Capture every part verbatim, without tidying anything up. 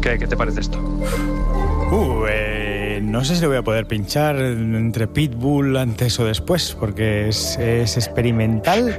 ¿Qué, qué te parece esto? Uh, eh, no sé si lo voy a poder pinchar entre Pitbull antes o después, porque es, es experimental.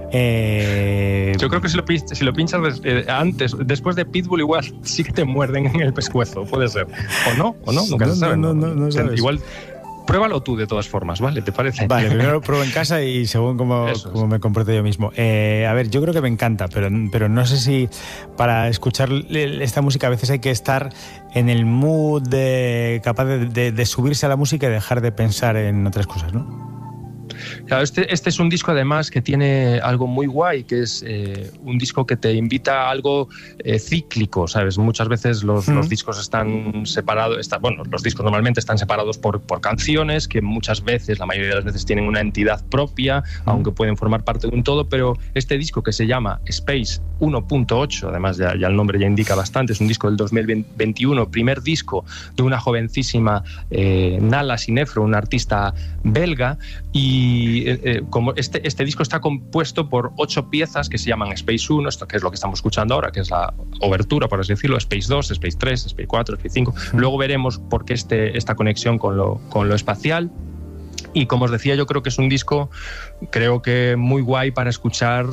Eh... Yo creo que si lo, si lo pinchas eh, antes, después de Pitbull, igual sí que te muerden en el pescuezo, puede ser. O no, o no, nunca no, se sabe. No, no, no, no sabes. Igual, pruébalo tú de todas formas, ¿vale? ¿Te parece? Vale, primero lo pruebo en casa y según cómo, cómo me comporto yo mismo. Eh, a ver, yo creo que me encanta, pero, pero no sé si para escuchar esta música a veces hay que estar en el mood de, capaz de, de, de subirse a la música y dejar de pensar en otras cosas, ¿no? Claro, este, este es un disco además que tiene algo muy guay, que es eh, un disco que te invita a algo eh, cíclico, ¿sabes? Muchas veces los, mm. los discos están separados, está, bueno, los discos normalmente están separados por, por canciones, que muchas veces, la mayoría de las veces tienen una entidad propia, mm. aunque pueden formar parte de un todo, pero este disco que se llama Space uno punto ocho, además ya, ya el nombre ya indica bastante, es un disco del dos mil veintiuno, primer disco de una jovencísima eh, Nala Sinefro, una artista belga, y Y eh, como este, este disco está compuesto por ocho piezas que se llaman Space uno, esto que es lo que estamos escuchando ahora, que es la obertura, por así decirlo, Space dos, Space tres, Space cuatro, Space cinco. Mm. Luego veremos por qué este, esta conexión con lo, con lo espacial. Y como os decía, yo creo que es un disco, creo que muy guay para escuchar,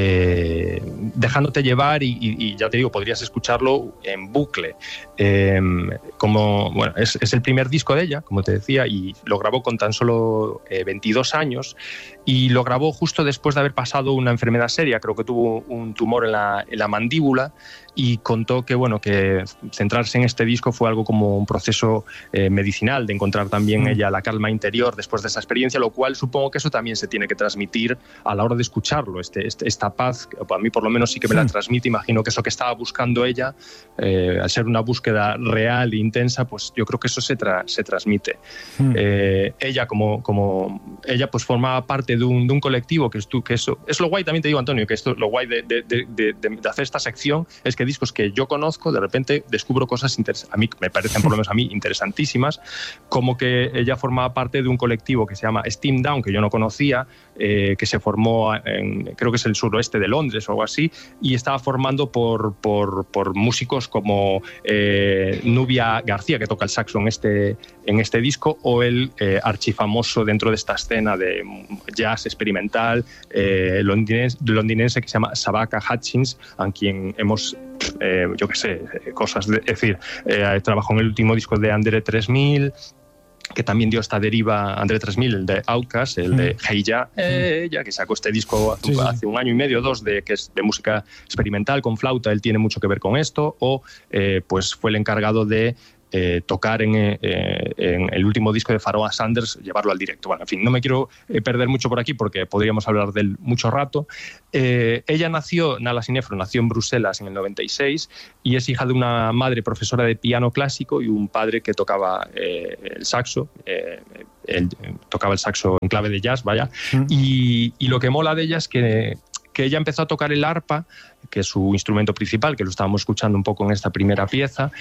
eh, dejándote llevar y, y, y ya te digo, podrías escucharlo en bucle. Eh, como, bueno, es, es el primer disco de ella, como te decía, y lo grabó con tan solo eh, veintidós años, y lo grabó justo después de haber pasado una enfermedad seria. Creo que tuvo un tumor en la, en la mandíbula, y contó que, bueno, que centrarse en este disco fue algo como un proceso eh, medicinal, de encontrar también mm. ella la calma interior después de esa experiencia, lo cual supongo que eso también se tiene que transmitir a la hora de escucharlo, este, este, esta paz, que a mí por lo menos sí que me sí. la transmite. Imagino que eso que estaba buscando ella, eh, al ser una búsqueda real e intensa, pues yo creo que eso se, tra se transmite. Mm. Eh, ella como, como ella pues formaba parte de un, de un colectivo, que es, tú, que eso, es lo guay, también te digo, Antonio, que esto lo guay de, de, de, de, de hacer esta sección, es que discos que yo conozco, de repente descubro cosas a mí me parecen, por lo menos a mí, interesantísimas, como que ella formaba parte de un colectivo que se llama Steam Down, que yo no conocía, eh, que se formó en, creo que es el suroeste de Londres o algo así, y estaba formando por, por, por músicos como eh, Nubia García, que toca el saxo en este, en este disco, o el eh, archifamoso dentro de esta escena de jazz experimental eh, londinense, londinense que se llama Sabaka Hutchins, a quien hemos Eh, yo qué sé, cosas, de, es decir, eh, trabajó en el último disco de André tres mil, que también dio esta deriva, André tres mil, el de Outkast, el de Hey Ya, eh, ya que sacó este disco hace, sí, sí. hace un año y medio, dos, de, que es de música experimental con flauta, él tiene mucho que ver con esto, o eh, pues fue el encargado de Eh, tocar en, eh, en el último disco de Pharoah Sanders, llevarlo al directo. Bueno, en fin, no me quiero eh, perder mucho por aquí porque podríamos hablar de él mucho rato. Eh, ella nació, Nala Sinefro, nació en Bruselas en el noventa y seis y es hija de una madre profesora de piano clásico y un padre que tocaba eh, el saxo. Eh, él tocaba el saxo en clave de jazz, vaya. Mm. Y, y lo que mola de ella es que que ella empezó a tocar el arpa, que es su instrumento principal, que lo estábamos escuchando un poco en esta primera pieza,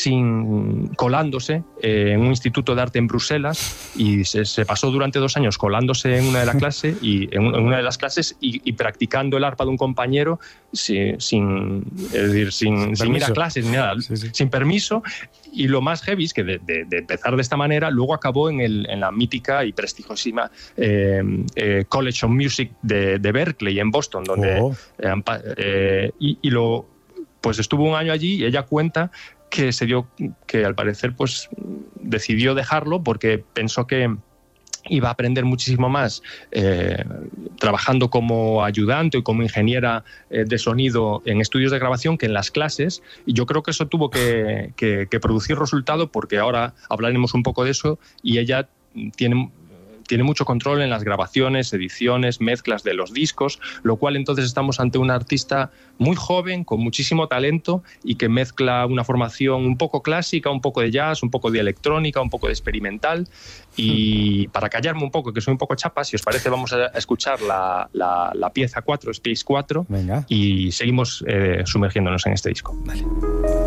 sin, colándose eh, en un instituto de arte en Bruselas, y se, se pasó durante dos años colándose en una de las clases y en una de las clases y, y practicando el arpa de un compañero sin, sin, es decir, sin, sin, sin ir a clases ni nada, sí, sí. sin permiso. Y lo más heavy es que de, de, de empezar de esta manera, luego acabó en, el, en la mítica y prestigiosísima eh, eh, College of Music de, de Berkeley, en Boston, donde oh. eh, eh, y, y lo pues estuvo un año allí, y ella cuenta que se dio que al parecer pues decidió dejarlo porque pensó que iba a aprender muchísimo más eh, trabajando como ayudante y como ingeniera eh, de sonido en estudios de grabación que en las clases, y yo creo que eso tuvo que, que, que producir resultado, porque ahora hablaremos un poco de eso, y ella tiene... tiene mucho control en las grabaciones, ediciones, mezclas de los discos, lo cual entonces estamos ante una artista muy joven, con muchísimo talento, y que mezcla una formación un poco clásica, un poco de jazz, un poco de electrónica, un poco de experimental. Y para callarme un poco, que soy un poco chapa, si os parece vamos a escuchar la, la, la pieza cuatro, Space cuatro. Venga. Y seguimos eh, sumergiéndonos en este disco. Vale.